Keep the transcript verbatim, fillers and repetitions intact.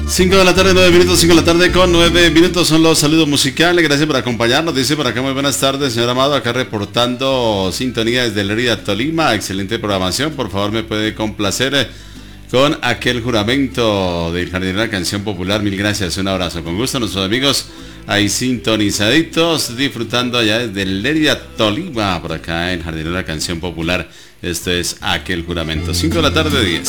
cinco de la tarde, nueve minutos, cinco de la tarde con nueve minutos son los saludos musicales. Gracias por acompañarnos. Dice por acá, muy buenas tardes, señor Amado. Acá reportando sintonía desde Lerida, Tolima. Excelente programación. Por favor, me puede complacer eh, con aquel juramento del Jardín de la Canción Popular. Mil gracias, un abrazo. Con gusto, nuestros amigos ahí sintonizaditos, disfrutando allá desde Lerida, Tolima. Por acá en Jardín de la Canción Popular. Esto es aquel juramento. cinco de la tarde, diez.